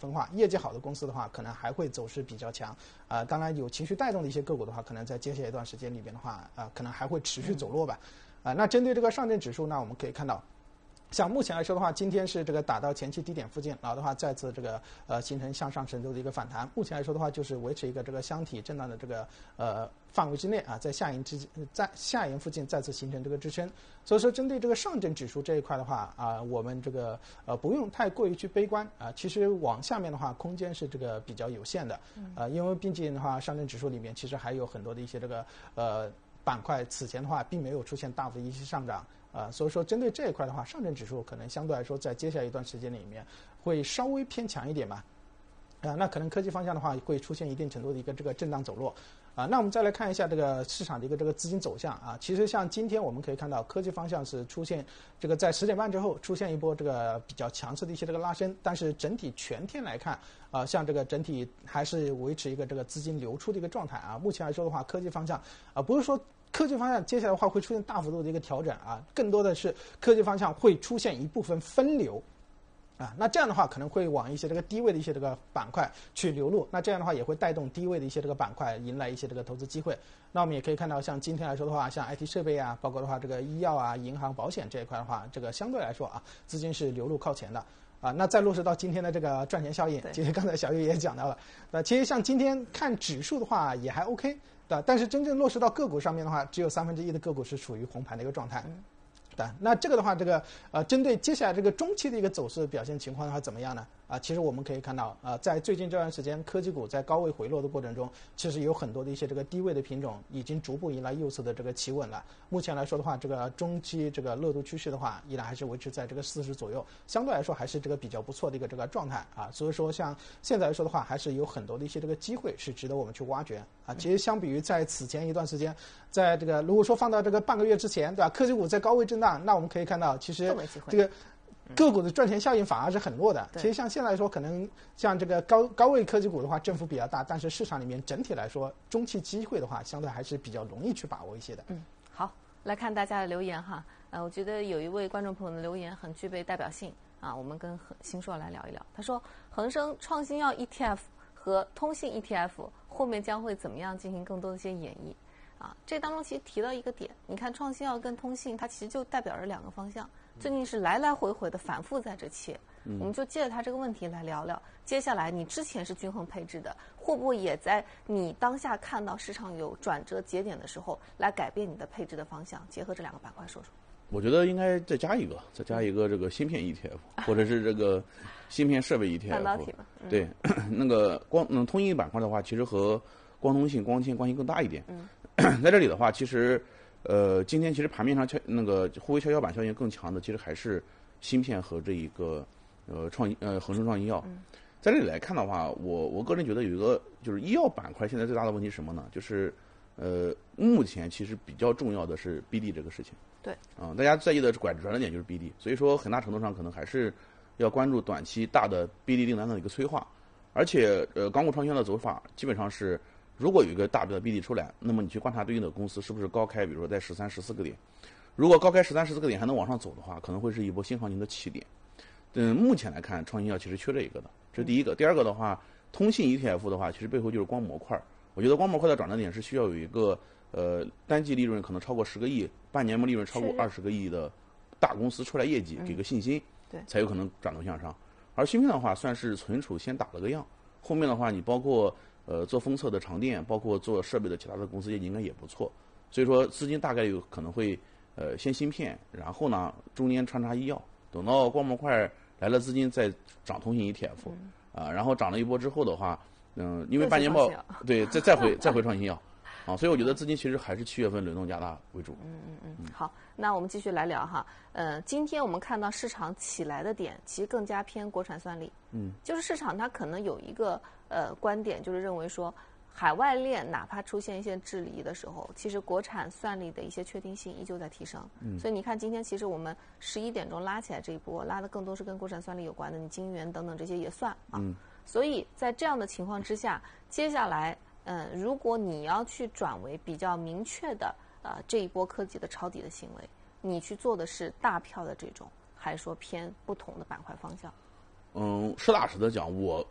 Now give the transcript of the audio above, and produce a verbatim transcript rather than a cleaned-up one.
分化，业绩好的公司的话，可能还会走势比较强。啊、呃，当然有情绪带动的一些个股的话，可能在接下来一段时间里边的话，啊、呃，可能还会持续走弱吧。啊、呃，那针对这个上证指数呢，我们可以看到。像目前来说的话，今天是这个打到前期低点附近，然后的话再次这个呃形成向上程度的一个反弹。目前来说的话，就是维持一个这个箱体震荡的这个呃范围之内啊，在下沿之在下沿附近再次形成这个支撑。所以说，针对这个上证指数这一块的话啊、呃，我们这个呃不用太过于去悲观啊、呃。其实往下面的话，空间是这个比较有限的，呃，因为毕竟的话，上证指数里面其实还有很多的一些这个呃板块，此前的话并没有出现大幅的一些上涨。啊、呃，所以说针对这一块的话，上证指数可能相对来说在接下来一段时间里面会稍微偏强一点吧。啊、呃，那可能科技方向的话会出现一定程度的一个这个震荡走弱。啊、呃，那我们再来看一下这个市场的一个这个资金走向啊。其实像今天我们可以看到，科技方向是出现这个在十点半之后出现一波这个比较强势的一些这个拉升，但是整体全天来看，啊、呃，像这个整体还是维持一个这个资金流出的一个状态啊。目前来说的话，科技方向啊、呃，不是说。科技方向接下来的话会出现大幅度的一个调整啊，更多的是科技方向会出现一部分分流，啊，那这样的话可能会往一些这个低位的一些这个板块去流入，那这样的话也会带动低位的一些这个板块迎来一些这个投资机会。那我们也可以看到，像今天来说的话，像 I T 设备啊，包括的话这个医药啊、银行、保险这一块的话，这个相对来说啊，资金是流入靠前的。啊，那再落实到今天的这个赚钱效应，其实刚才小玉也讲到了，那其实像今天看指数的话也还 OK， 对，但是真正落实到个股上面的话，只有三分之一的个股是处于红盘的一个状态。嗯对，那这个的话，这个呃，针对接下来这个中期的一个走势表现情况的话，怎么样呢？啊、呃，其实我们可以看到，啊、呃，在最近这段时间，科技股在高位回落的过程中，其实有很多的一些这个低位的品种已经逐步迎来右侧的这个企稳了。目前来说的话，这个中期这个热度趋势的话，依然还是维持在这个四十左右，相对来说还是这个比较不错的一个这个状态啊。所以说，像现在来说的话，还是有很多的一些这个机会是值得我们去挖掘啊。其实相比于在此前一段时间，在这个如果说放到这个半个月之前，对吧？科技股在高位震荡，那我们可以看到，其实这个个股的赚钱效应反而是很弱的。其实像现在来说，可能像这个高高位科技股的话，振幅比较大，但是市场里面整体来说，中期机会的话，相对还是比较容易去把握一些的。 嗯，好，来看大家的留言哈。呃，我觉得有一位观众朋友的留言很具备代表性啊，我们跟新硕来聊一聊。他说，恒生创新药 E T F 和通信 E T F 后面将会怎么样进行更多的一些演绎？啊，这当中其实提到一个点，你看创新药跟通信，它其实就代表着两个方向，最近是来来回回的反复在这切。嗯、我们就借着它这个问题来聊聊，接下来你之前是均衡配置的，会不会也在你当下看到市场有转折节点的时候，来改变你的配置的方向？结合这两个板块说说。 我觉得应该再加一个，再加一个这个芯片 E T F，、嗯、或者是这个芯片设备 E T F。 半导体吧。 嗯、对，那个光嗯通信板块的话，其实和光通信、光纤关系更大一点。嗯。在这里的话，其实，呃，今天其实盘面上跷那个沪深跷跷板效应更强的，其实还是芯片和这一个呃创呃恒生创新药。嗯、在这里来看的话，我我个人觉得有一个就是医药板块现在最大的问题是什么呢？就是呃目前其实比较重要的是 B D 这个事情。 对。 啊、呃，大家在意的拐转折点就是 B D， 所以说很大程度上可能还是要关注短期大的 B D 订单的一个催化，而且呃港股创新药的走法基本上是。如果有一个大的 B D 出来，那么你去观察对应的公司是不是高开，比如说在十三、十四个点。如果高开十三、十四个点还能往上走的话，可能会是一波新行情的起点。嗯，目前来看，创新药其实缺这一个的，这是第一个。第二个的话，通信 E T F 的话，其实背后就是光模块。我觉得光模块的转折点是需要有一个呃单季利润可能超过十个亿，半年末利润超过二十个亿的大公司出来业绩，给个信心， 对， 才有可能转头向上。而芯片的话，算是存储先打了个样，后面的话你包括。呃，做封测的长电，包括做设备的其他的公司业绩应该也不错，所以说资金大概有可能会呃先芯片，然后呢中间穿插医药，等到光模块来了资金再涨通信 E T F， 啊、呃，然后涨了一波之后的话，嗯、呃，因为半年报对再再回再回创新药，啊，所以我觉得资金其实还是七月份轮动加大为主。 嗯嗯嗯，好，那我们继续来聊哈，呃，今天我们看到市场起来的点其实更加偏国产算力，嗯，就是市场它可能有一个。呃，观点就是认为说，海外链哪怕出现一些滞离的时候，其实国产算力的一些确定性依旧在提升。嗯，所以你看今天其实我们十一点钟拉起来这一波，拉的更多是跟国产算力有关的，你晶圆等等这些也算啊。嗯，所以在这样的情况之下，接下来，嗯、呃，如果你要去转为比较明确的呃这一波科技的抄底的行为，你去做的是大票的这种，还是说偏不同的板块方向？ 嗯，实打实的讲，我。